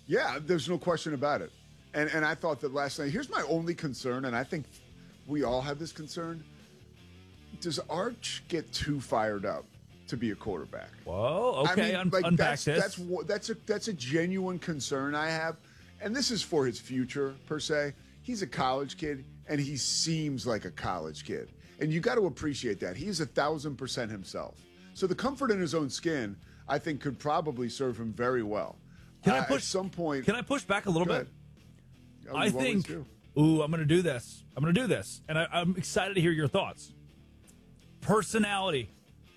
Yeah, there's no question about it. And I thought that last night. Here's my only concern, and I think we all have this concern. Does Arch get too fired up to be a quarterback? Whoa, okay, I mean, unpack this. That's a genuine concern I have, and this is for his future per se. He's a college kid, and he seems like a college kid, and you got to appreciate that. He's 1,000% himself. So the comfort in his own skin, I think, could probably serve him very well. Can I push at some point? Can I push back a little bit? I think. Do. I'm going to do this. And I'm excited to hear your thoughts. Personality,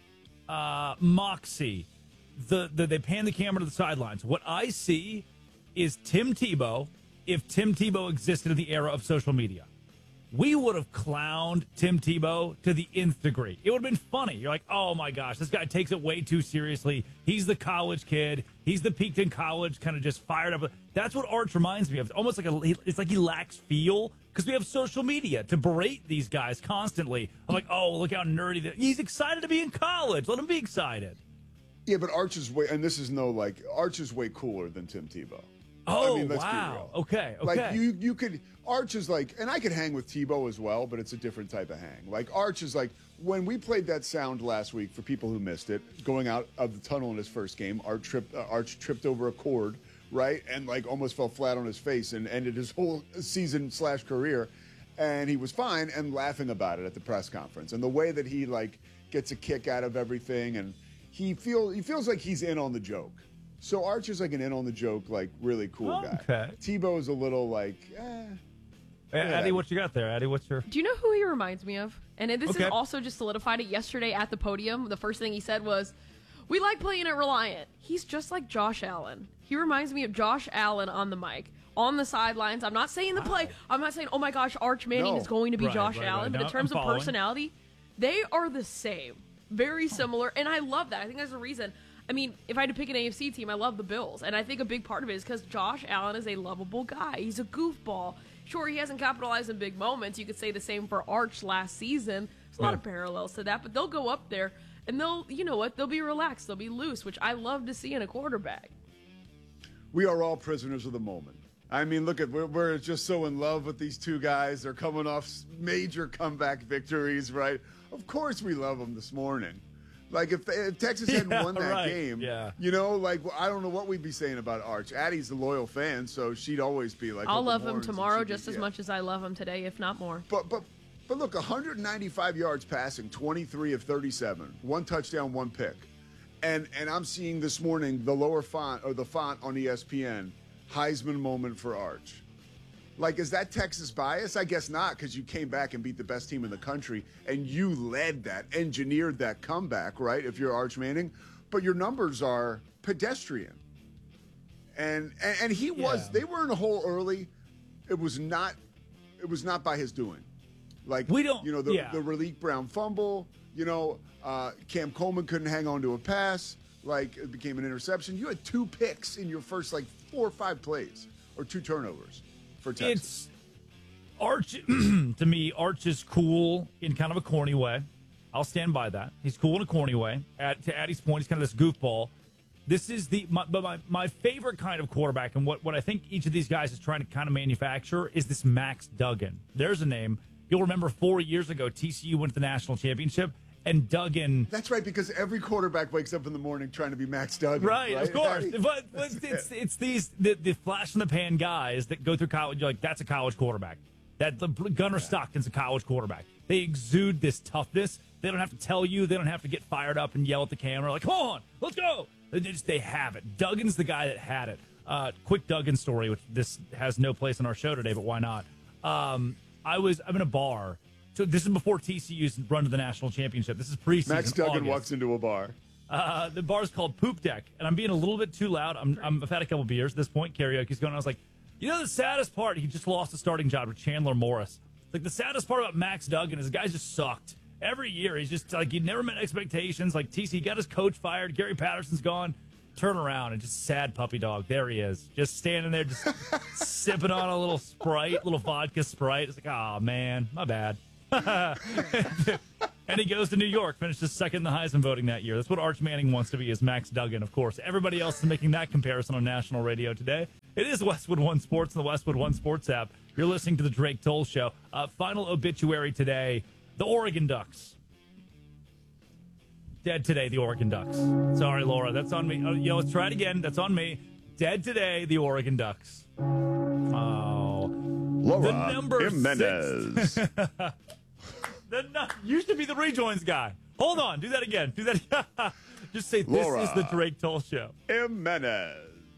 moxie, they pan the camera to the sidelines. What I see is Tim Tebow. If Tim Tebow existed in the era of social media, we would have clowned Tim Tebow to the nth degree. It would have been funny. You're like, oh my gosh, this guy takes it way too seriously. He's the college kid. He's the peaked in college, kind of just fired up. That's what Arch reminds me of. Almost like it's like he lacks feel because we have social media to berate these guys constantly. I'm like, oh, look how nerdy that he's excited to be in college. Let him be excited. Yeah, but Arch is Arch is way cooler than Tim Tebow. Oh, I mean, let's wow. be real. Okay. Like you could Arch is like, and I could hang with Tebow as well, but it's a different type of hang. Like Arch is like when we played that sound last week for people who missed it, going out of the tunnel in his first game, Arch tripped over a cord, right, and like almost fell flat on his face and ended his whole season/career, and he was fine and laughing about it at the press conference, and the way that he like gets a kick out of everything, and he feels like he's in on the joke. So Arch is like an in on the joke, like really cool guy. Okay. Tebow is a little like, Addie, what you got there? Addie, what's your... Do you know who he reminds me of? And this is also just solidified it yesterday at the podium. The first thing he said was, we like playing at Reliant. He's just like Josh Allen. He reminds me of Josh Allen on the mic, on the sidelines. I'm not saying the play. I'm not saying, oh my gosh, Arch Manning is going to be Josh Allen. But in terms of personality, they are the same. Very similar. And I love that. I think there's a reason. I mean, if I had to pick an AFC team, I love the Bills. And I think a big part of it is because Josh Allen is a lovable guy. He's a goofball. Sure, he hasn't capitalized in big moments. You could say the same for Arch last season. There's a lot of parallels to that. But they'll go up there, and they'll be relaxed. They'll be loose, which I love to see in a quarterback. We are all prisoners of the moment. I mean, look we're just so in love with these two guys. They're coming off major comeback victories, right? Of course we love them this morning. Like, if Texas hadn't won that game, I don't know what we'd be saying about Arch. Addie's a loyal fan, so she'd always be like, I'll love him tomorrow just as much as I love him today, if not more. But look, 195 yards passing, 23 of 37, one touchdown, one pick. And I'm seeing this morning the font on ESPN, Heisman moment for Arch. Like, is that Texas bias? I guess not, because you came back and beat the best team in the country, and you led that, engineered that comeback, right, if you're Arch Manning. But your numbers are pedestrian. And he was, they were in a hole early. It was not by his doing. Like, the Raleek Brown fumble, Cam Coleman couldn't hang on to a pass. Like, it became an interception. You had 2 picks in your first, 4 or 5 plays, or 2 turnovers. For Texas. It's Arch to me. Arch is cool in kind of a corny way. I'll stand by that. He's cool in a corny way. To Addie's point, he's kind of this goofball. This is my favorite kind of quarterback, and what I think each of these guys is trying to kind of manufacture is this Max Duggan. There's a name you'll remember. 4 years ago, TCU went to the national championship. And Duggan. That's right, because every quarterback wakes up in the morning trying to be Max Duggan. Right? Of course. But it's these the flash in the pan guys that go through college. You're like, that's a college quarterback. Gunnar Stockton's a college quarterback. They exude this toughness. They don't have to tell you. They don't have to get fired up and yell at the camera like, come on, let's go. They have it. Duggan's the guy that had it. Quick Duggan story, which this has no place on our show today, but why not? I'm in a bar. So this is before TCU's run to the national championship. This is preseason. Max Duggan August. walks into a bar. The bar's called Poop Deck, and I'm being a little bit too loud. I've had a couple beers at this point. Karaoke's going on. I was like, the saddest part, he just lost a starting job with Chandler Morris. Like, the saddest part about Max Duggan is the guy just sucked. Every year, he's just like, he never met expectations. Like, TC got his coach fired. Gary Patterson's gone. Turn around and just sad puppy dog. There he is. Just standing there, just sipping on a little Sprite, little vodka Sprite. It's like, oh, man, my bad. And he goes to New York, finishes second in the Heisman voting that year. That's what Arch Manning wants to be, is Max Duggan, of course. Everybody else is making that comparison on national radio today. It is Westwood One Sports and the Westwood One Sports app. You're listening to the Drake Toll Show. Final obituary today, the Oregon Ducks. Dead today, the Oregon Ducks. Sorry, Laura, that's on me. Let's try it again. That's on me. Dead today, the Oregon Ducks. Oh. Laura the number Jimenez. Used to be the rejoins guy. Hold on. Do that again. Just say, this Laura is the Drake Toll Show. Jimenez.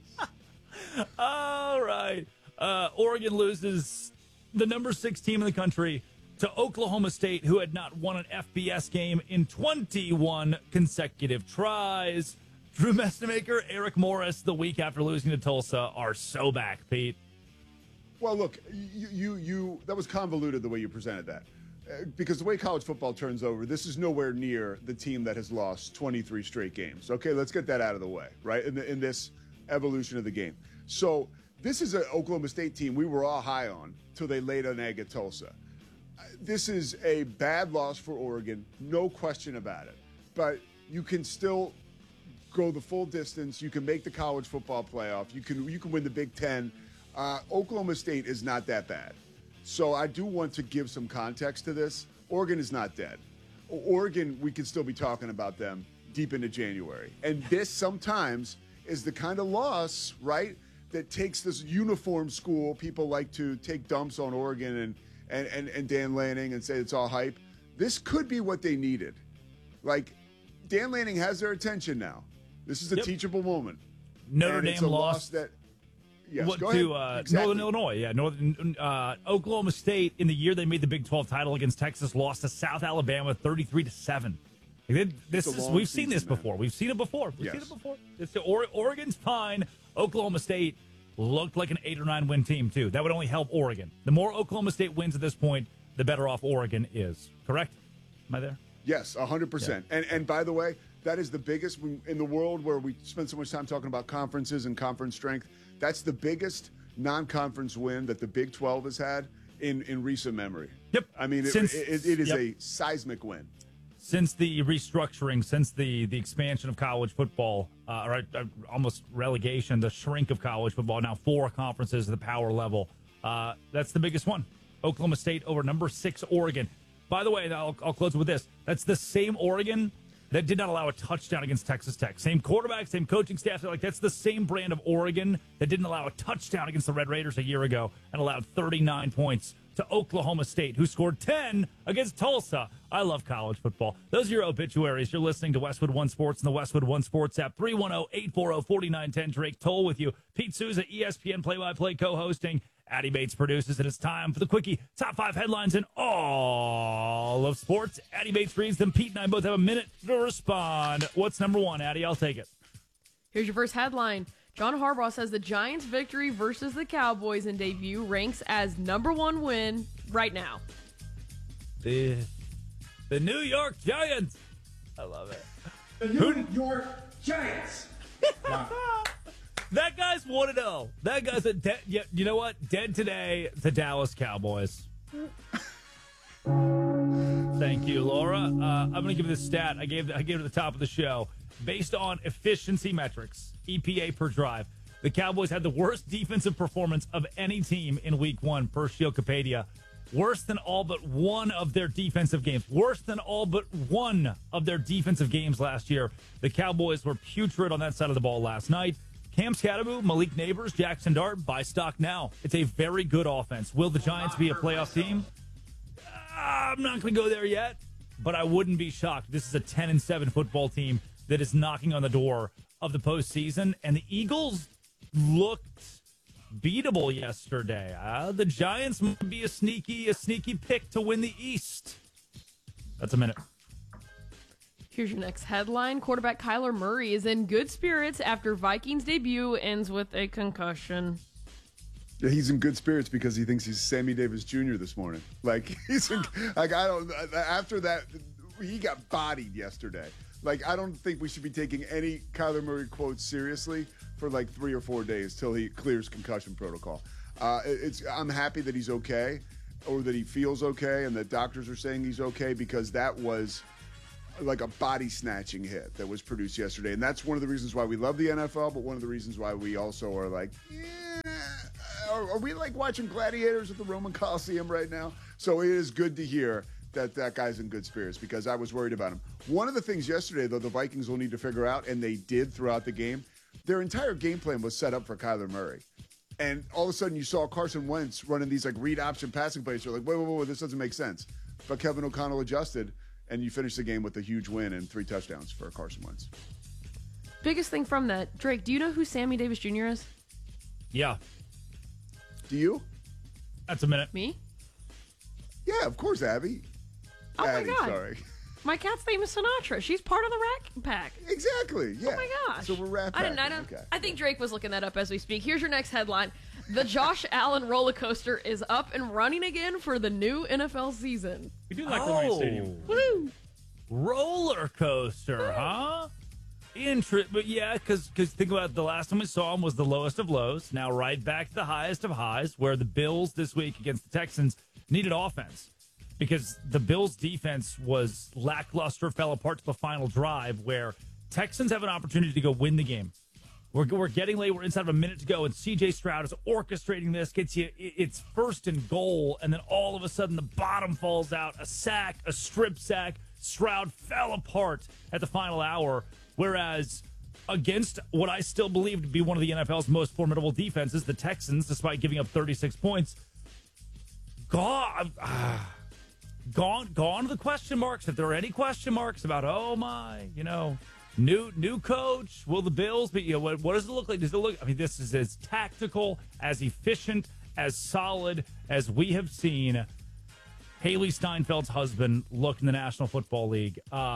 All right. Oregon loses the number 6 team in the country to Oklahoma State, who had not won an FBS game in 21 consecutive tries. Drew Messmaker, Eric Morris, the week after losing to Tulsa, are so back, Pete. Well, look, you that was convoluted the way you presented that. Because the way college football turns over, this is nowhere near the team that has lost 23 straight games. Okay, let's get that out of the way, right? In this evolution of the game. So this is an Oklahoma State team we were all high on till they laid an egg at Tulsa. This is a bad loss for Oregon, no question about it. But you can still go the full distance. You can make the college football playoff. You can win the Big Ten. Oklahoma State is not that bad. So I do want to give some context to this. Oregon is not dead. Oregon, we can still be talking about them deep into January. And this sometimes is the kind of loss, right, that takes this uniform school. People like to take dumps on Oregon and Dan Lanning and say it's all hype. This could be what they needed. Like, Dan Lanning has their attention now. This is a teachable moment. Notre Dame lost that. Yes, what, go to ahead. Exactly. Northern Illinois. Yeah, Oklahoma State in the year they made the Big 12 title against Texas lost to South Alabama 33-7. We've seen this before. We've seen it before. It's Oregon's fine. Oklahoma State looked like an 8 or 9 win team too. That would only help Oregon. The more Oklahoma State wins at this point, the better off Oregon is. Correct? Am I there? Yes, 100%. Yeah. And by the way, that is the biggest in the world where we spend so much time talking about conferences and conference strength. That's the biggest non-conference win that the Big 12 has had in recent memory. Yep. I mean, it is a seismic win. Since the restructuring, since the expansion of college football, almost relegation, the shrink of college football, now 4 conferences at the power level, that's the biggest one. Oklahoma State over number 6 Oregon. By the way, I'll close with this. That's the same Oregon that did not allow a touchdown against Texas Tech. Same quarterback, same coaching staff. That's the same brand of Oregon that didn't allow a touchdown against the Red Raiders a year ago and allowed 39 points to Oklahoma State, who scored 10 against Tulsa. I love college football. Those are your obituaries. You're listening to Westwood One Sports and the Westwood One Sports app. 310-840-4910. Drake Toll with you. Pete Souza, ESPN play-by-play co-hosting. Addy Bates produces, and it's time for the Quickie. Top 5 headlines in all of sports. Addy Bates reads them. Pete and I both have a minute to respond. What's number 1, Addy? I'll take it. Here's your first headline. John Harbaugh says the Giants' victory versus the Cowboys in debut ranks as number 1 win right now. The New York Giants. I love it. The New York Giants. That guy's 1-0. That guy's you know what? Dead today, the Dallas Cowboys. Thank you, Laura. I'm going to give you the stat I gave at the top of the show. Based on efficiency metrics, EPA per drive, the Cowboys had the worst defensive performance of any team in Week 1 per Shields-Capadia. Worse than all but one of their defensive games. Worse than all but one of their defensive games last year. The Cowboys were putrid on that side of the ball last night. Cam Scatterbo, Malik Neighbors, Jackson Dart, buy stock now. It's a very good offense. Will the Giants be a playoff team? I'm not going to go there yet, but I wouldn't be shocked. This is a 10-7 football team that is knocking on the door of the postseason, and the Eagles looked beatable yesterday. The Giants might be a sneaky pick to win the East. That's a minute. Here's your next headline. Quarterback Kyler Murray is in good spirits after Vikings debut ends with a concussion. Yeah, he's in good spirits because he thinks he's Sammy Davis Jr. this morning. After that, he got bodied yesterday. I don't think we should be taking any Kyler Murray quotes seriously for 3 or 4 days till he clears concussion protocol. I'm happy that he's okay, or that he feels okay, and that doctors are saying he's okay, because that was like a body snatching hit that was produced yesterday. And that's one of the reasons why we love the NFL, but one of the reasons why we also are are we like watching gladiators at the Roman Coliseum right now? So it is good to hear that guy's in good spirits because I was worried about him. One of the things yesterday, though, the Vikings will need to figure out, and they did throughout the game, their entire game plan was set up for Kyler Murray. And all of a sudden you saw Carson Wentz running these like read option passing plays. You're like, wait, this doesn't make sense. But Kevin O'Connell adjusted, and you finished the game with a huge win and 3 touchdowns for Carson Wentz. Biggest thing from that, Drake, do you know who Sammy Davis Jr. is? Yeah. Do you? That's a minute. Me? Yeah, of course, Abby. Oh, Abby, my God. Sorry. My cat's name is Sinatra. She's part of the Rack Pack. Exactly. Yeah. Oh, my gosh. So we're wrapped. I didn't. Okay. I think Drake was looking that up as we speak. Here's your next headline. The Josh Allen roller coaster is up and running again for the new NFL season. We do like the Lions Stadium. Woo! Roller coaster, huh? But yeah, because think about it, the last time we saw him was the lowest of lows. Now right back to the highest of highs, where the Bills this week against the Texans needed offense because the Bills' defense was lackluster, fell apart to the final drive, where Texans have an opportunity to go win the game. We're getting late. We're inside of a minute to go, and C.J. Stroud is orchestrating this, gets you it's first and goal, and then all of a sudden the bottom falls out, a sack, a strip sack. Stroud fell apart at the final hour, whereas against what I still believe to be one of the NFL's most formidable defenses, the Texans, despite giving up 36 points, gone to the question marks. If there are any question marks about, oh my, new coach, will the Bills be, what does it look like? Does it look, I mean, this is as tactical, as efficient, as solid as we have seen Haley Steinfeld's husband look in the National Football League.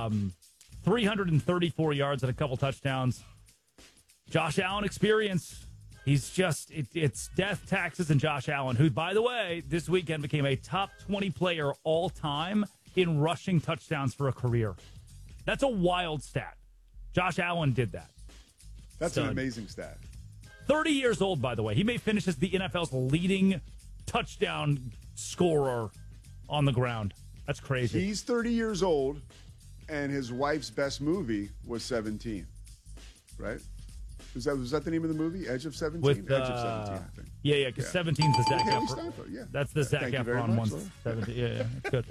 334 yards and a couple touchdowns. Josh Allen experience. He's just, it's death, taxes, and Josh Allen, who, by the way, this weekend became a top 20 player all time in rushing touchdowns for a career. That's a wild stat. Josh Allen did that. That's an amazing stat. 30 years old, by the way. He may finish as the NFL's leading touchdown scorer on the ground. That's crazy. He's 30 years old, and his wife's best movie was 17, right? Was that the name of the movie? Edge of 17? With, Edge of 17, I think. Yeah, because 17 is the Zac Haley Efron. Steinfeld, yeah. That's the Zac Efron one. 17. Yeah, that's good.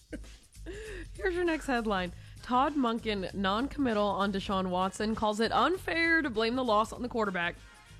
Here's your next headline. Todd Monken, non-committal on Deshaun Watson, calls it unfair to blame the loss on the quarterback.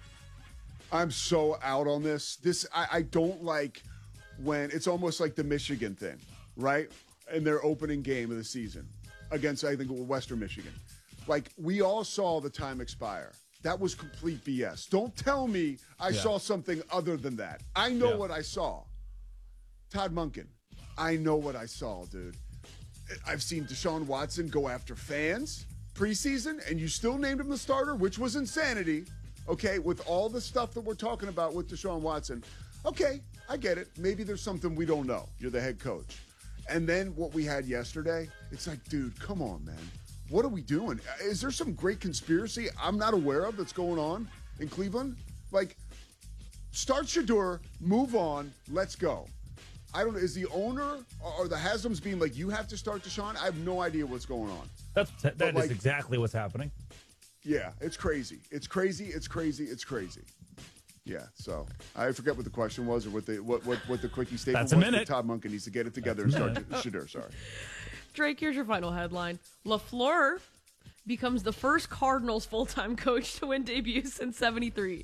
I'm so out on this. I don't like when it's almost like the Michigan thing, right? In their opening game of the season against, I think, Western Michigan. Like, we all saw the time expire. That was complete BS. Don't tell me I saw something other than that. I know what I saw. Todd Monken, I know what I saw, dude. I've seen Deshaun Watson go after fans preseason, and you still named him the starter, which was insanity. Okay, with all the stuff that we're talking about with Deshaun Watson. Okay, I get it. Maybe there's something we don't know. You're the head coach. And then what we had yesterday, it's like, dude, come on, man. What are we doing? Is there some great conspiracy I'm not aware of that's going on in Cleveland? Like, start Shedeur, move on, let's go. I don't know. Is the owner or the Haslam's being like, you have to start Deshaun? I have no idea what's going on. That is exactly what's happening. Yeah, it's crazy. It's crazy. It's crazy. It's crazy. Yeah, so I forget what the question was or what the quickie statement That's was. A minute. Todd Monken needs to get it together and start Shedeur. Sorry. Drake, here's your final headline. LaFleur becomes the first Cardinals full-time coach to win debuts since '73.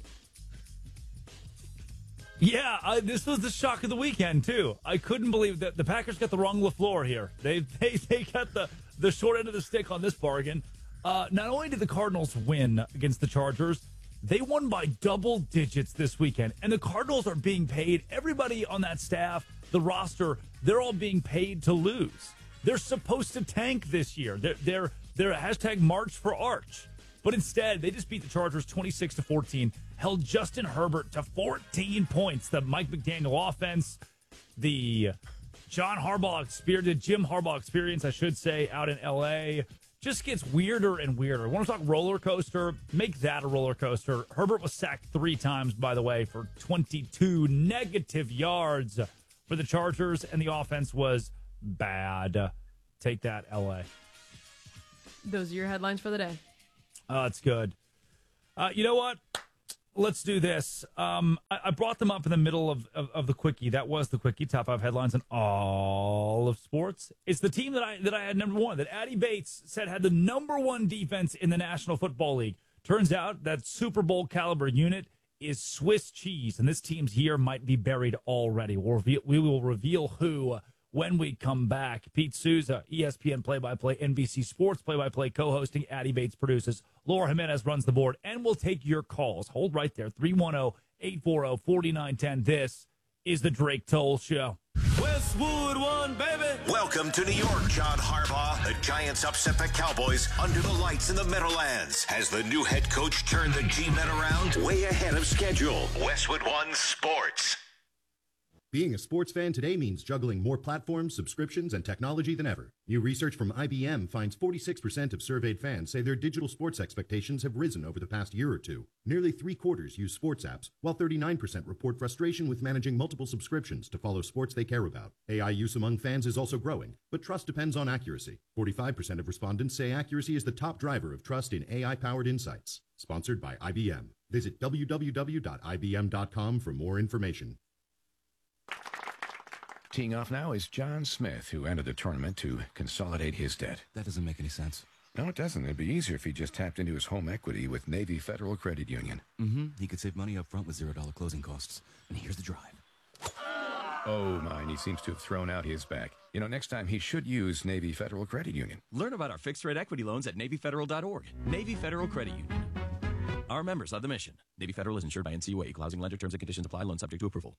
Yeah, this was the shock of the weekend, too. I couldn't believe that the Packers got the wrong LaFleur here. They got the short end of the stick on this bargain. Not only did the Cardinals win against the Chargers, they won by double digits this weekend. And the Cardinals are being paid. Everybody on that staff, the roster, they're all being paid to lose. They're supposed to tank this year. They're hashtag March for Arch. But instead, they just beat the Chargers 26-14, held Justin Herbert to 14 points. The Mike McDaniel offense, the Jim Harbaugh experience, I should say, out in L.A., just gets weirder and weirder. Want to talk roller coaster? Make that a roller coaster. Herbert was sacked 3 times, by the way, for 22 negative yards for the Chargers, and the offense was bad. Take that, L.A. Those are your headlines for the day. It's good. You know what? let's do this. I brought them up in the middle of the Quickie. That was the Quickie, top 5 headlines in all of sports. It's the team that I had number 1, that Addy Bates said had the number 1 defense in the National Football League. Turns out that Super Bowl caliber unit is Swiss cheese, and this team's year might be buried already. We will reveal who when we come back. Pete Souza, ESPN play-by-play, NBC Sports play-by-play, co-hosting. Addy Bates produces. Laura Jimenez runs the board, and we'll take your calls. Hold right there, 310-840-4910. This is the Drake Toll Show. Westwood One, baby. Welcome to New York, John Harbaugh. The Giants upset the Cowboys under the lights in the Meadowlands. Has the new head coach turned the G-Men around? Way ahead of schedule. Westwood One Sports. Being a sports fan today means juggling more platforms, subscriptions, and technology than ever. New research from IBM finds 46% of surveyed fans say their digital sports expectations have risen over the past year or two. Nearly 3/4 use sports apps, while 39% report frustration with managing multiple subscriptions to follow sports they care about. AI use among fans is also growing, but trust depends on accuracy. 45% of respondents say accuracy is the top driver of trust in AI-powered insights. Sponsored by IBM. Visit www.ibm.com for more information. Teeing off now is John Smith, who entered the tournament to consolidate his debt. That doesn't make any sense. No, it doesn't. It'd be easier if he just tapped into his home equity with Navy Federal Credit Union. He could save money up front with $0 closing costs. And here's the drive. Oh, my, and he seems to have thrown out his back. You know, next time he should use Navy Federal Credit Union. Learn about our fixed-rate equity loans at NavyFederal.org. Navy Federal Credit Union. Our members of the mission. Navy Federal is insured by NCUA. Equal housing lender. Terms and conditions apply. Loan subject to approval.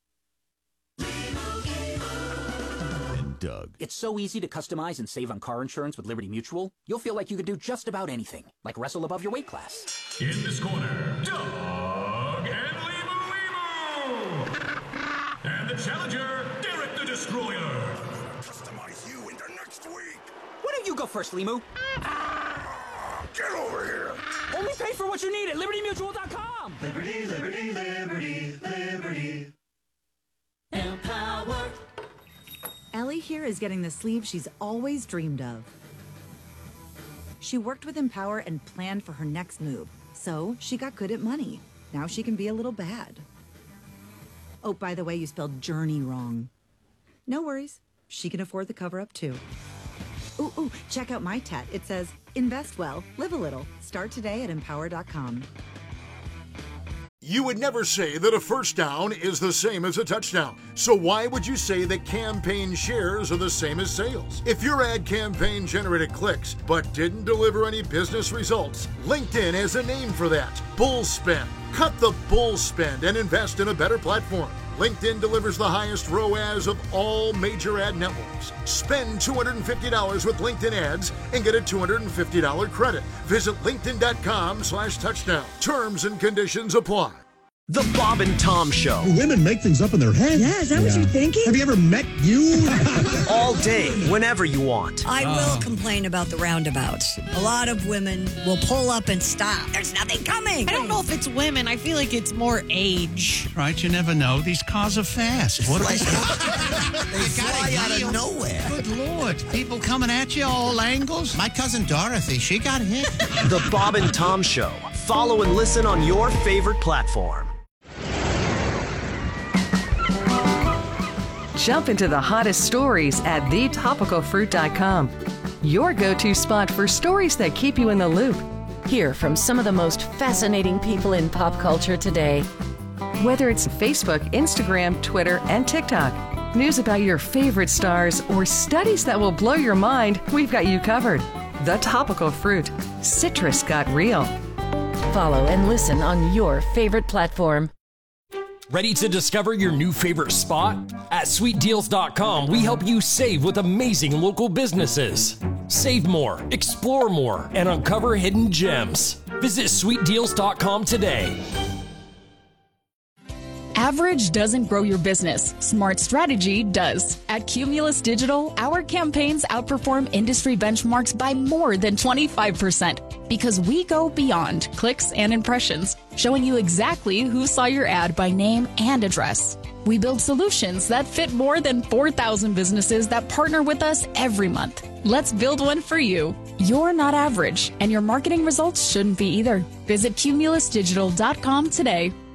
Doug. It's so easy to customize and save on car insurance with Liberty Mutual. You'll feel like you could do just about anything, like wrestle above your weight class. In this corner, Doug and Limu. And the challenger, Derek the Destroyer. Customize you into next week. Why don't you go first, Limu? Get over here. Only pay for what you need at LibertyMutual.com. Liberty, liberty, liberty, liberty. Empower. Ellie here is getting the sleeve she's always dreamed of. She worked with Empower and planned for her next move, so she got good at money. Now she can be a little bad. Oh, by the way, you spelled journey wrong. No worries. She can afford the cover-up, too. Ooh, check out my tat. It says, invest well, live a little. Start today at Empower.com. You would never say that a first down is the same as a touchdown. So why would you say that campaign shares are the same as sales? If your ad campaign generated clicks but didn't deliver any business results, LinkedIn has a name for that. Bull spend. Cut the bull spend and invest in a better platform. LinkedIn delivers the highest ROAS of all major ad networks. Spend $250 with LinkedIn ads and get a $250 credit. Visit linkedin.com/touchdown. Terms and conditions apply. The Bob and Tom Show. Do women make things up in their head? Yeah, is that what you're thinking? Have you ever met you? All day, whenever you want. I will complain about the roundabouts. A lot of women will pull up and stop. There's nothing coming. I don't know if it's women. I feel like it's more age. Right, you never know. These cars are fast. What they fly out of nowhere. Good Lord. People coming at you all angles. My cousin Dorothy, she got hit. The Bob and Tom Show. Follow and listen on your favorite platform. Jump into the hottest stories at thetopicalfruit.com. Your go-to spot for stories that keep you in the loop. Hear from some of the most fascinating people in pop culture today. Whether it's Facebook, Instagram, Twitter, and TikTok, news about your favorite stars, or studies that will blow your mind, we've got you covered. The Topical Fruit. Citrus got real. Follow and listen on your favorite platform. Ready to discover your new favorite spot? At SweetDeals.com, we help you save with amazing local businesses. Save more, explore more, and uncover hidden gems. Visit SweetDeals.com today. Average doesn't grow your business. Smart strategy does. At Cumulus Digital, our campaigns outperform industry benchmarks by more than 25% because we go beyond clicks and impressions, showing you exactly who saw your ad by name and address. We build solutions that fit more than 4,000 businesses that partner with us every month. Let's build one for you. You're not average, and your marketing results shouldn't be either. Visit cumulusdigital.com today.